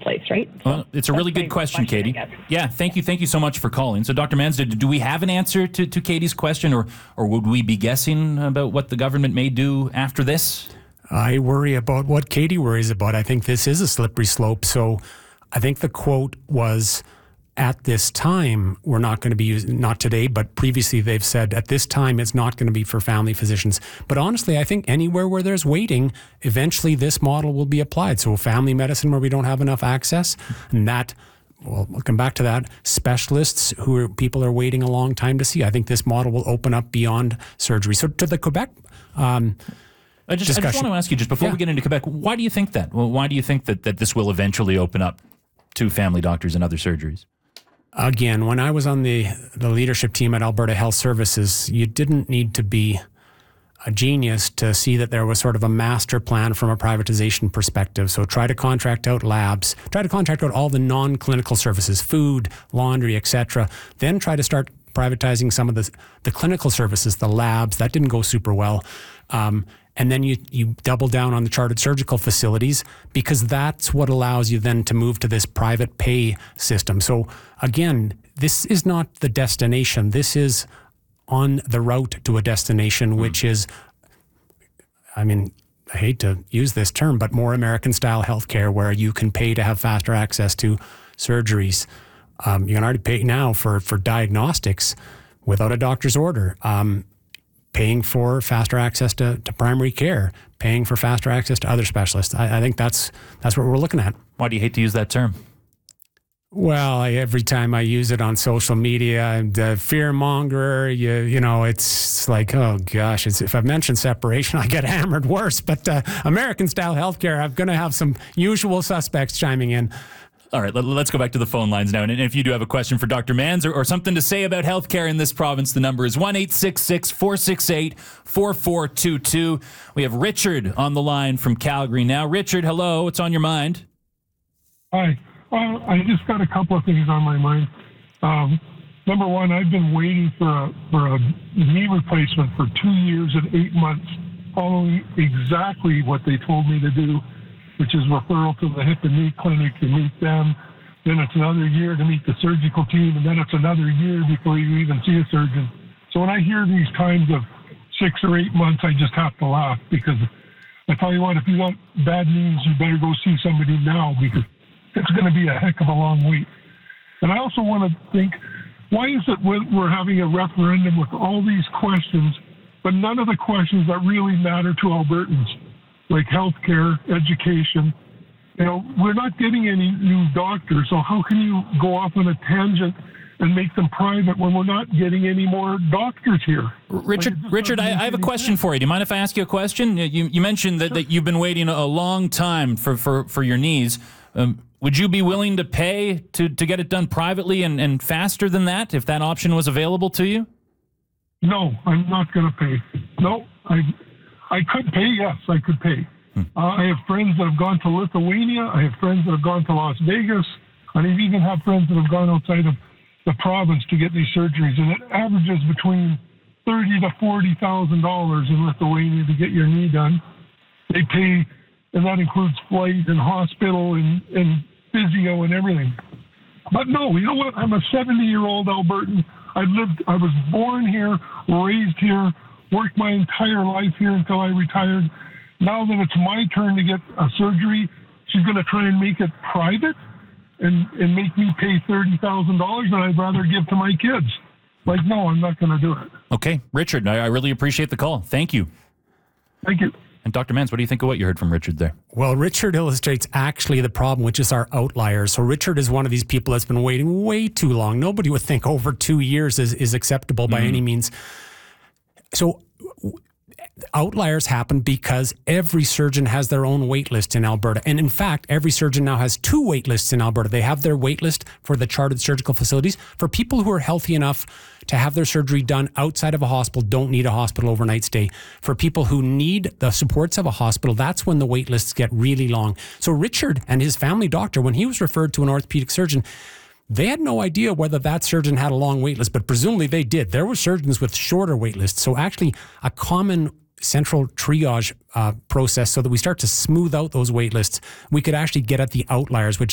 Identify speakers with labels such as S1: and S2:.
S1: place, right? So
S2: well, it's a really good question, Katie. Yeah, thank you so much for calling. So, Dr. Manns, do we have an answer to Katie's question, or would we be guessing about what the government may do after this?
S3: I worry about what Katie worries about. I think this is a slippery slope. So I think the quote was, at this time, we're not going to be using, not today, but previously they've said at this time it's not going to be for family physicians. But honestly, I think anywhere where there's waiting, eventually this model will be applied. So family medicine where we don't have enough access, and that, well, we'll come back to that. Specialists people are waiting a long time to see. I think this model will open up beyond surgery. So to the Quebec
S2: I just want to ask you, just before we get into Quebec, why do you think that? Well, why do you think that this will eventually open up to family doctors and other surgeries?
S3: Again, when I was on the leadership team at Alberta Health Services, you didn't need to be a genius to see that there was sort of a master plan from a privatization perspective. So try to contract out labs, try to contract out all the non-clinical services, food, laundry, etc. Then try to start privatizing some of the clinical services, the labs. That didn't go super well. And then you double down on the chartered surgical facilities, because that's what allows you then to move to this private pay system. So again, this is not the destination. This is on the route to a destination, which is, I mean, I hate to use this term, but more American-style healthcare where you can pay to have faster access to surgeries. You can already pay now for diagnostics without a doctor's order. Paying for faster access to primary care, paying for faster access to other specialists. I think that's what we're looking at. Why do you hate to use that term? Well, every time I use it on social media, the fear monger, you know, it's like, oh gosh, if I mention separation, I get hammered worse. But American style healthcare, I'm going to have some usual suspects chiming in. All right, let's go back to the phone lines now. And if you do have a question for Dr. Manns or something to say about healthcare in this province, the number is 1-866-468-4422. We have Richard on the line from Calgary now. Richard, hello. What's on your mind?
S4: Hi. I just got a couple of things on my mind. Number one, I've been waiting for a knee replacement for 2 years and 8 months, following exactly what they told me to do, which is referral to the hip and knee clinic to meet them. Then it's another year to meet the surgical team, and then it's another year before you even see a surgeon. So when I hear these times of 6 or 8 months, I just have to laugh, because I tell you what, if you want bad news, you better go see somebody now, because it's going to be a heck of a long wait. And I also want to think, why is it we're having a referendum with all these questions, but none of the questions that really matter to Albertans, like healthcare, education? You know, we're not getting any new doctors, so how can you go off on a tangent and make them private when we're not getting any more doctors here?
S2: Richard, I have a question for you. Do you mind if I ask you a question? You mentioned that you've been waiting a long time for your knees. Would you be willing to pay to get it done privately and faster than that, if that option was available to you?
S4: No, I'm not going to pay. No, I could pay, yes, I could pay. I have friends that have gone to Lithuania. I have friends that have gone to Las Vegas. And I even have friends that have gone outside of the province to get these surgeries. And it averages between $30,000 to $40,000 in Lithuania to get your knee done. They pay, and that includes flight and hospital and physio and everything. But no, you know what? I'm a 70-year-old Albertan. I was born here, raised here, worked my entire life here until I retired. Now that it's my turn to get a surgery, she's going to try and make it private and make me pay $30,000 that I'd rather give to my kids. Like, no, I'm not going to do it.
S2: Okay, Richard, I really appreciate the call. Thank you.
S4: Thank you.
S2: And Dr. Manns, what do you think of what you heard from Richard there?
S3: Well, Richard illustrates actually the problem, which is our outliers. So Richard is one of these people that's been waiting way too long. Nobody would think over 2 years is acceptable by any means. So outliers happen because every surgeon has their own wait list in Alberta. And in fact, every surgeon now has 2 wait lists in Alberta. They have their wait list for the chartered surgical facilities for people who are healthy enough to have their surgery done outside of a hospital, don't need a hospital overnight stay. For people who need the supports of a hospital, that's when the wait lists get really long. So Richard and his family doctor, when he was referred to an orthopedic surgeon, they had no idea whether that surgeon had a long wait list, but presumably they did. There were surgeons with shorter wait lists. So actually a common central triage process so that we start to smooth out those wait lists, we could actually get at the outliers, which